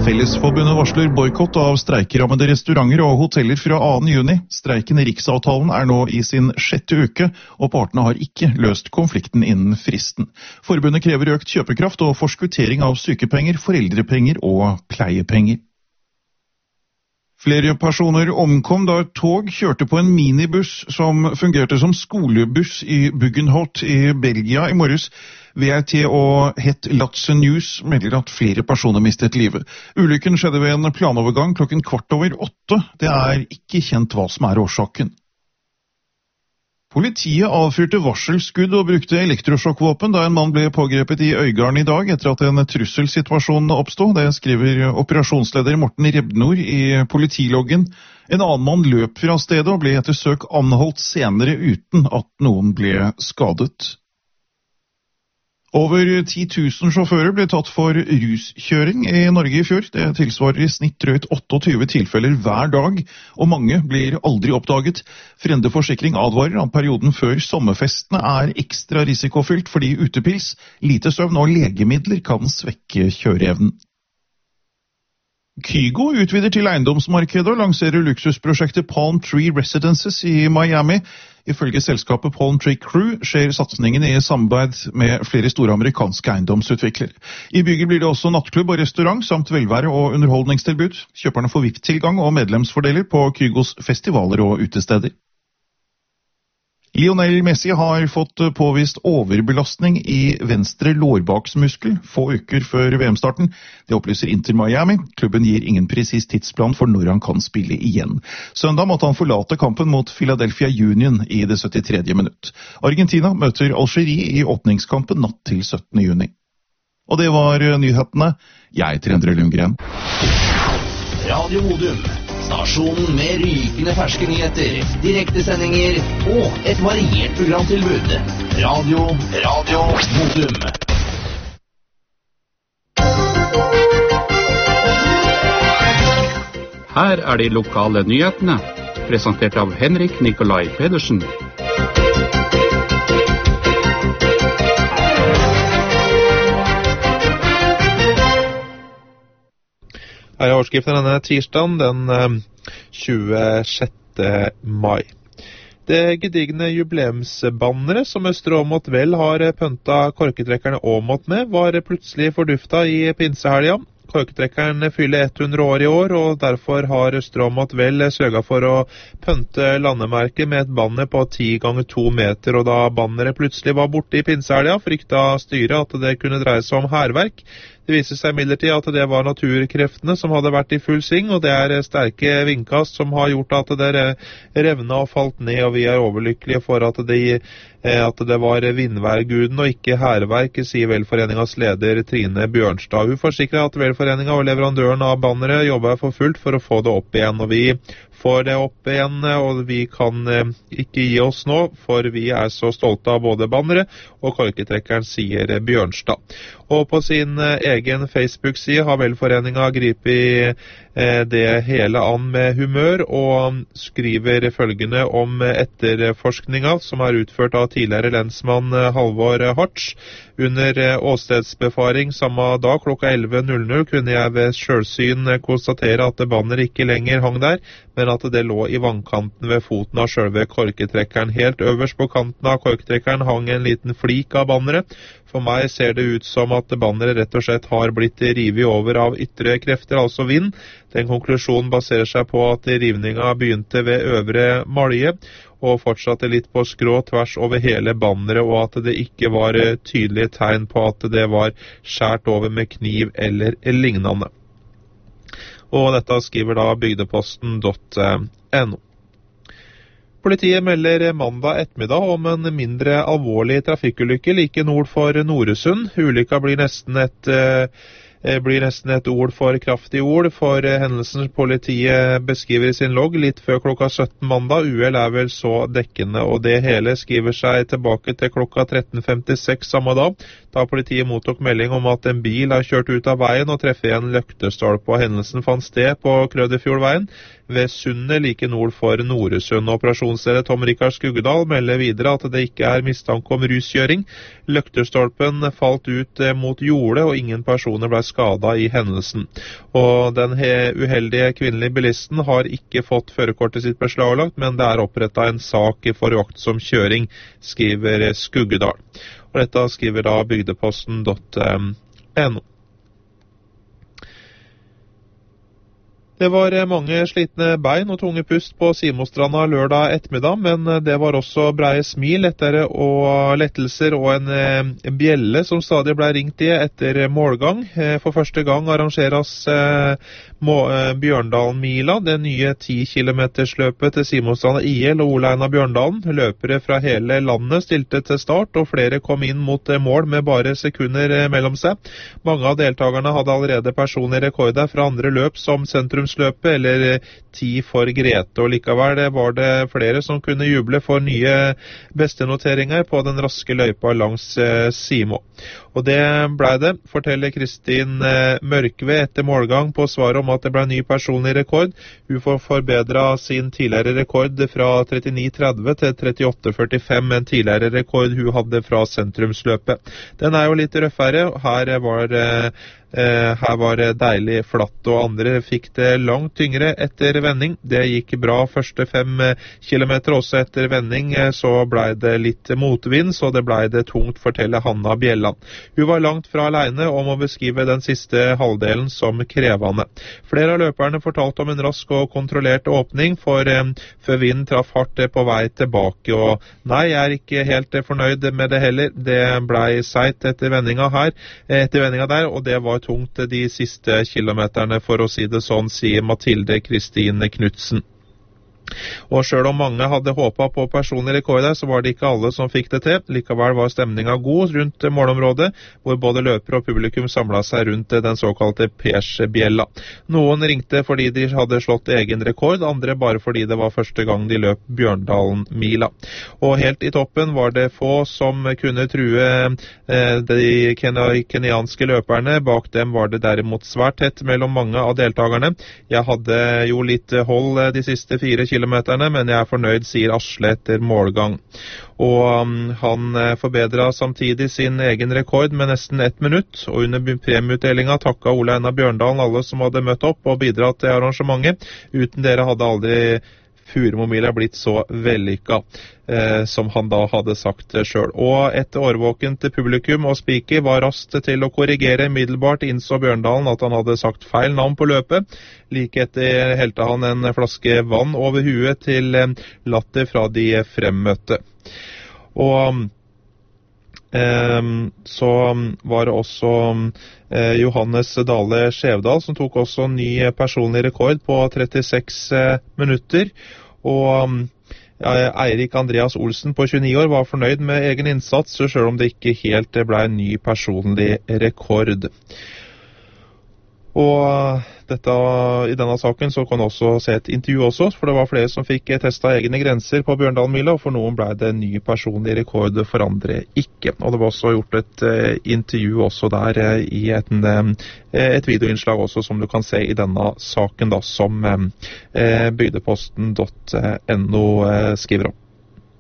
Fellesforbundet varsler boikott av streikerammede restauranter og hoteller fra 2. juni. Streiken i Riksavtalen er nå i sin 6. uke, og partene har ikke løst konflikten innen fristen. Forbundet krever økt kjøpekraft og forskuttering av sykepenger, foreldrepenger og pleiepenger. Flere personer omkom da et tog kjørte på en minibuss som fungerte som skolebuss i Buggenholt i Belgia i morges. VRT og Het Latse News melder at flere personer mistet livet. Ulykken skjedde ved en planovergang klokken 7:15. Det er ikke kjent hva som er årsaken. Politiet avfyrte varselskudd og brukte elektrosjokkvåpen da en mann ble pågrepet i Øygarden i dag etter at en trusselsituasjon oppstod. Det skriver operasjonsleder Morten Rebnor i politiloggen. En annen mann løp fra stedet og ble etter søk anholdt senere uten at noen ble skadet. Over 10 000 sjåfører ble tatt for ruskjøring i Norge i fjor. Det tilsvarer i snitt drøyt 28 tilfeller hver dag, og mange blir aldri oppdaget. Frende Forsikring advarer at perioden før sommerfestene er ekstra risikofylt fordi utepils, lite søvn og legemidler kan svekke kjøreevnen. Kygo utvider til eiendomsmarkedet og lanserer luksusprosjektet Palm Tree Residences i Miami. Ifølge selskapet Palm Tree Crew skjer satsningen i samarbeid med flere store amerikanske eiendomsutviklere. I bygget blir det også nattklubb og restaurant samt velvære og underholdningstilbud. Kjøperne får VIP-tilgang og medlemsfordeler på Kygos festivaler og utesteder. Lionel Messi har fått påvist overbelastning i venstre lårbaksmuskel få uker før VM-starten. Det opplyser Inter Miami. Klubben gir ingen presis tidsplan for når han kan spille igjen. Søndag måtte han forlate kampen mot Philadelphia Union i det 73. minutt. Argentina møter Algerie i åpningskampen natt til 17. juni. Og det var nyhetene. Jeg heter Endre Lundgren. Radio Modum. Stasjonen med rykende ferske nyheter, direktesendinger og et variert programtilbud. Radio Modum. Her er de lokale nyhetene, presentert av Henrik Nikolai Pedersen. Her er overskriften denne tirsdagen, den 26. mai. Det gedigne jubileumsbanneret som Østre Åmot Vel har pønta korketrekkerne Åmot med, var plutselig fordufta i pinsehelga. Korketrekkeren fyller 100 år i år, og derfor har Østre Åmot Vel sørget for å pønte landemerket med et banner på 10 ganger 2 meter, og da banneret plutselig var borte i pinsehelga, frykta styret at det kunne dreie seg om hærverk. Det viser seg imidlertid at det var naturkreftene som hadde vært i full sving, og det er sterke vindkast som har gjort at det revna og falt ned, og vi er overlykkelige for at det var vindværguden og ikke hærverk, sier Velforeningas leder Trine Bjørnstad. Hun forsikrer at Velforeninga og leverandøren av banneret jobber for fullt for å få det opp igjen, og vi får det opp igjen, og vi kan ikke gi oss nå, for vi er så stolte av både banneret og korketrekkeren, sier Bjørnstad. Og på sin egen Facebook-side har Velforeninga gripet det hele an med humør, og skriver følgende om etterforskninga som er utført av tidligere lensmann Halvor Hartz. Under åstedsbefaring samme dag klokka 11.00 kunne jeg ved selvsyn konstatere at banneret ikke lenger hang der, men at det lå i vannkanten ved foten av selve korketrekkeren. Helt øverst på kanten av korketrekkeren hang en liten flik av banneret. For meg ser det ut som at banneret rett og slett har blitt rivet over av ytre krefter, altså vind. Den konklusjonen baserer seg på at rivninga begynte ved øvre malje, og fortsatte litt på skrå tvers over hele banneret, og at det ikke var tydelige tegn på at det var skjært over med kniv eller lignende. Og dette skriver da bygdeposten.no. Politiet melder mandag ettermiddag om en mindre alvorlig trafikkulykke like nord for Noresund. Ulykka blir nesten et ord for kraftig ord, for hendelsen politiet beskriver i sin logg litt før klokka 17 mandag. Uhell er vel så dekkende, og det hele skriver seg tilbake til klokka 13.56 samme dag, da politiet mottok melding om at en bil har kjørt ut av veien og treffet en løktestolpe, og hendelsen fant sted på Krøderfjordveien. ved Sundet, like nord for Noresund. Operasjonsleder Tom Rikard Skuggedal melder videre at det ikke er mistanke om ruskjøring. Løkterstolpen falt ut mot jordet, og ingen personer ble skadet i hendelsen. Og den uheldige kvinnelige bilisten har ikke fått førerkortet sitt beslaglagt, men det er opprettet en sak for uaktsom kjøring, skriver Skuggedal. Og dette skriver da bygdeposten.no. Det var mange slitne bein og tunge pust på Simostranda lørdag ettermiddag, men det var også breie smil, lettelser og en bjelle som stadig ble ringt i etter målgang. For første gang arrangeres Bjørndalen-mila, det nye 10 km-løpet til Simostranda IL og Ole Einar Bjørndalen. Løpere fra hele landet stilte til start, og flere kom inn mot mål med bare sekunder mellom seg. Mange av deltakerne hadde allerede personlige rekorder fra andre løp som sentrumsløpet eller 10 for Grete, og likevel var det flere som kunne juble for nye bestenoteringer på den raske løypa langs Simo. Og det ble det, forteller Kristin Mørkve etter målgang på svaret om at det ble ny personlig rekord. Hun får forbedret sin tidligere rekord fra 39,30 til 38,45, en tidligere rekord hun hadde fra sentrumsløpet. Den er jo litt røffere, her var det deilig flatt, og andre fikk det langt tyngre etter vending. Det gikk bra første 5 kilometer, også etter vending så ble det litt motvind, så det ble det tungt, forteller Hanna Bjelland. Hun var langt fra alene om å beskrive den siste halvdelen som krevende. Flere av løperne fortalte om en rask og kontrollert åpning, før vinden traff hardt på vei tilbake, og nei, jeg er ikke helt fornøyd med det heller. Det ble seit etter vendinga der, og det var tungt de siste kilometerne, for å si det sånn, sier Mathilde Kristine Knudsen. Og selv om mange hadde håpet på personlig rekorder, så var det ikke alle som fikk det til. Likevel var stemningen god rundt målområdet, hvor både løpere og publikum samlet seg rundt den såkalte Persbjella. Noen ringte fordi de hadde slått egen rekord, andre bare fordi det var første gang de løp Bjørndalen-mila. Og helt i toppen var det få som kunne true de kenianske løperne. Bak dem var det derimot svært tett mellom mange av deltakerne. Jeg hadde jo litt hold de siste 4 kilometerne, men jeg er fornøyd, sier Asle etter målgang. Og han forbedret samtidig sin egen rekord med nesten 1 minutt, og under premieutdelingen takket Ole Einar Bjørndalen alle som hadde møtt opp og bidratt til arrangementet. Uten dere hadde aldri Furumomila blitt så vellykket, som han da hadde sagt selv. Og et årvåkent publikum og speaker var raskt til å korrigere. Middelbart innså Bjørndalen at han hadde sagt feil navn på løpet. Like etter helte han en flaske vann over huet til latter fra de fremmøtte. Og så var det også Johannes Dale Skjevdal som tok også ny personlig rekord på 36 minutter, og Eirik Andreas Olsen på 29 år var fornøyd med egen innsats, selv om det ikke helt ble en ny personlig rekord. Og i denne saken så kan også se et intervju også, for det var flere som fikk testet egne grenser på Bjørndalen-mila, og for noen ble det en ny personlig rekord, for andre ikke. Og det var også gjort et intervju også der i et videoinnslag også, som du kan se i denne saken da, som bygdeposten.no skriver om.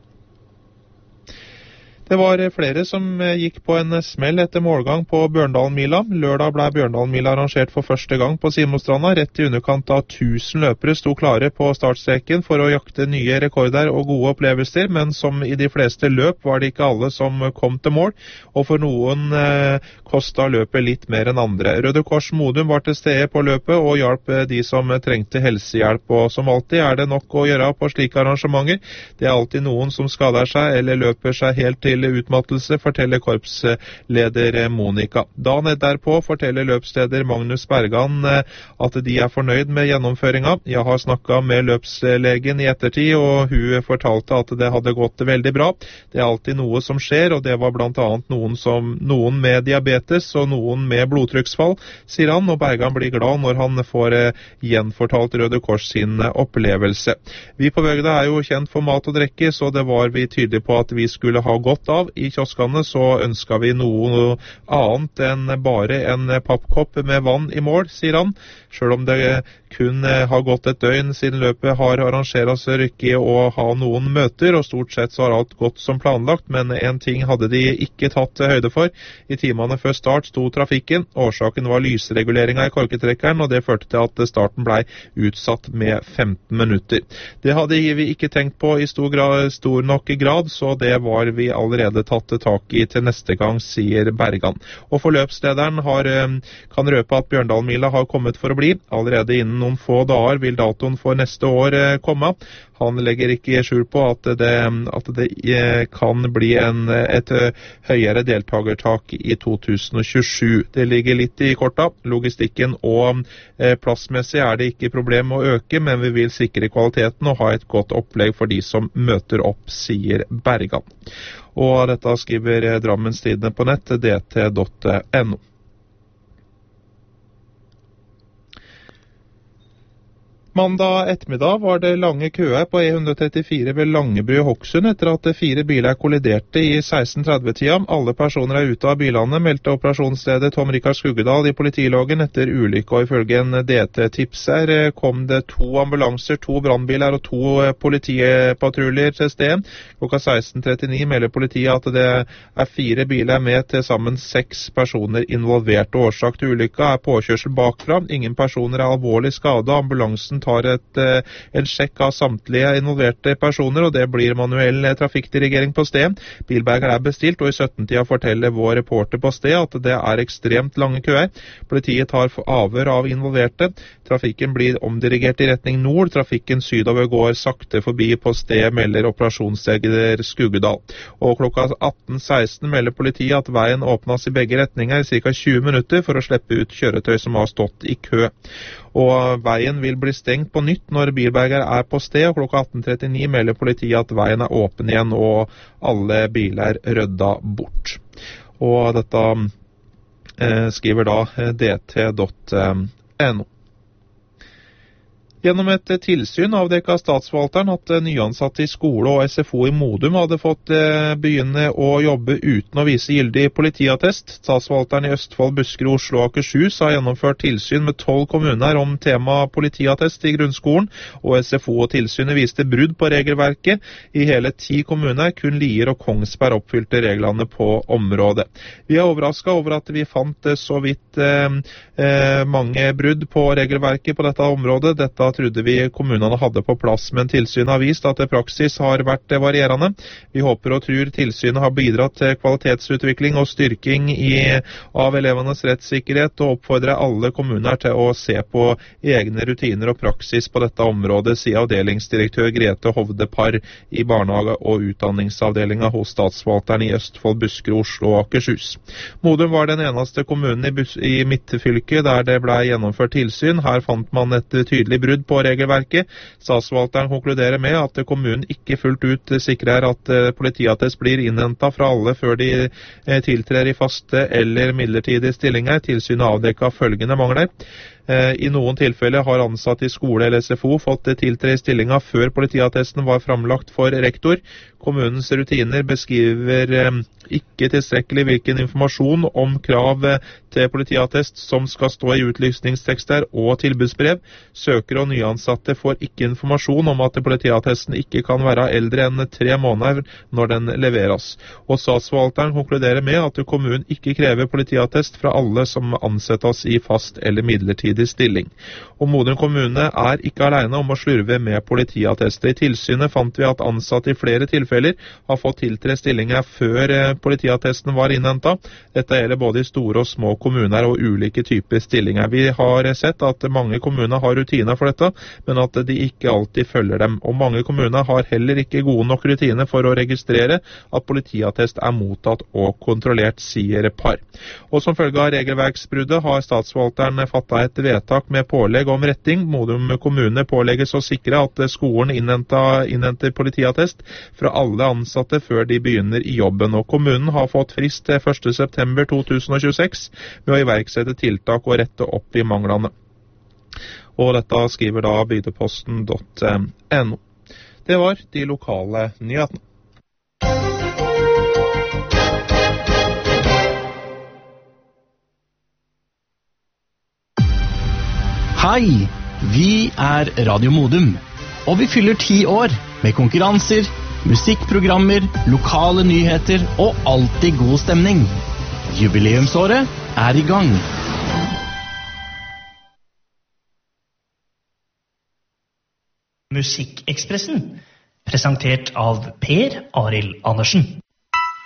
Det var flere som gikk på en smell etter målgang på Bjørndalen-mila. Lørdag ble Bjørndalen-mila arrangert for første gang på Simostranda. Rett i underkant av 1000 løpere sto klare på startstreken for å jakte nye rekorder og gode opplevelser, men som i de fleste løp var det ikke alle som kom til mål, og for noen kostet løpet litt mer enn andre. Røde Kors Modum var til stede på løpet og hjalp de som trengte helsehjelp, og som alltid er det nok å gjøre på slike arrangementer. Det er alltid noen som skader seg eller løper seg helt til utmattelse, forteller korpsleder Monika. Dagen derpå forteller løpsleder Magnus Bergan at de er fornøyd med gjennomføringen. Jeg har snakket med løpslegen i ettertid, og hun fortalte at det hadde gått veldig bra. Det er alltid noe som skjer, og det var blant annet noen med diabetes og noen med blodtrykksfall, sier han, og Bergan blir glad når han får gjenfortalt Røde Kors sin opplevelse. Vi på Bøgda er jo kjent for mat og drikke, så det var vi tydelige på at vi skulle ha godt godt av. I kioskene så ønsker vi noe annet enn bare en pappkopp med vann i mål, sier han. Selv om det kun har gått et døgn siden løpet har arrangeret seg rykke å ha noen møter, og stort sett så har alt gått som planlagt, men en ting hadde de ikke tatt høyde for. I timene før start sto trafikken. Årsaken var lysreguleringen i korketrekkeren, og det førte til at starten ble utsatt med 15 minutter. Det hadde vi ikke tenkt på i stor nok grad, så det var vi allerede tatt tak i til neste gang, sier Bergan. Og forløpslederen kan røpe at Bjørndalmila har kommet for å bli. Allerede innen noen få dager vil datoen for neste år komme. Han legger ikke skjul på at det kan bli et høyere deltagertak i 2027. Det ligger litt i korta. Logistikken og plassmessig er det ikke problem å øke, men vi vil sikre kvaliteten og ha et godt opplegg for de som møter opp, sier Bergan. Og dette skriver Drammens Tidende på nett, dt.no. Mandag ettermiddag var det lange køer på E134 ved Langebru og Hokksund etter at 4 biler kolliderte i 16:30-tida. Alle personer er ute av bilene, meldte operasjonsleder Tom Rikard Skuggedal i politiloggen etter ulykke, og ifølge en DT-tipser kom det 2 ambulanser, 2 brannbiler og 2 politipatruljer til stedet. Klokka 16:39 melder politiet at det er 4 biler med til sammen 6 personer involvert. Årsak til ulykka er påkjørsel bakfra. Ingen personer er alvorlig skadet. Ambulansen tar en sjekk av samtlige involverte personer, og det blir manuell trafikkdirigering på sted. Bilberger er bestilt, og i 17-tida forteller vår reporter på sted at det er ekstremt lange køer. Politiet tar avhør av involverte. Trafikken blir omdirigert i retning nord. Trafikken sydover går sakte forbi på sted, melder operasjonsleder Skuggedal. Og klokka 18:16 melder politiet at veien åpnes i begge retninger i ca. 20 minutter for å slippe ut kjøretøy som har stått i kø. Og veien vil bli stengt på nytt når bilberger er på sted, og klokka 18:39 melder politiet at veien er åpen igjen og alle biler rydda bort. Og dette skriver da dt.no. Gjennom et tilsyn avdekket statsforvalteren at nyansatte i skole og SFO i Modum hadde fått begynne å jobbe uten å vise gyldig politiattest. Statsforvalteren i Østfold, Buskerud, Oslo og Akershus har gjennomført tilsyn med 12 kommuner om tema politiattest i grunnskolen, og SFO og tilsynet viste brudd på regelverket. I hele 10 kommuner, kun Lier og Kongsberg oppfylte reglene på området. Vi er overrasket over at vi fant så vidt mange brudd på regelverket på dette området. Dette trodde vi kommunene hadde på plass, men tilsynet har vist at praksis har vært varierende. Vi håper og tror tilsynet har bidratt til kvalitetsutvikling og styrking av elevenes rettssikkerhet, og oppfordrer alle kommuner til å se på egne rutiner og praksis på dette området, sier avdelingsdirektør Grete Hovde Parr i barnehage- og utdanningsavdelingen hos statsforvalteren i Østfold, Buskerud, Oslo og Akershus. Modum var den eneste kommunen i midtfylket der det ble gjennomført tilsyn. Her fant man et tydelig brudd på regelverket. Statsforvalteren konkluderer med at kommunen ikke fullt ut sikrer at politiattest blir innhentet fra alle før de tiltrer i faste eller midlertidige stillinger. Tilsynet avdekket følgende mangler. I noen tilfeller har ansatte i skole eller SFO fått tiltre i stillinga før politiattesten var framlagt for rektor. Kommunens rutiner beskriver ikke tilstrekkelig hvilken informasjon om krav til politiattest som skal stå i utlysningstekster og tilbudsbrev. Søkere og nyansatte får ikke informasjon om at politiattesten ikke kan være eldre enn 3 måneder når den leveres. Og statsforvalteren konkluderer med at kommunen ikke krever politiattest fra alle som ansettes i fast eller midlertidig stilling. Og Modum kommune er ikke alene om å slurve med politiattester. I tilsynet fant vi at ansatte i flere tilfeller har fått tiltre stillinger før politiattesten var innhentet. Dette gjelder både i store og små kommuner og ulike typer stillinger. Vi har sett at mange kommuner har rutiner for dette, men at de ikke alltid følger dem. Og mange kommuner har heller ikke gode nok rutiner for å registrere at politiattest er mottatt og kontrollert, sier Parr. Og som følge av regelverksbruddet har statsforvalteren fattet et vedtak med pålegg om retting. Modum kommune pålegges å sikre at skolen innhenter politiattest fra alle ansatte før de begynner i jobben. Og kommunen har fått frist til 1. september 2026 med å iverksette tiltak og rette opp i manglene. Og dette skriver da bygdeposten.no. Det var de lokale nyhetene. Hei, vi Radio Modum, og vi fyller 10 år med konkurranser, musikkprogrammer, lokale nyheter og alltid god stemning. Jubileumsåret i gang. Musikkekspressen, presentert av Per Arild Andersen.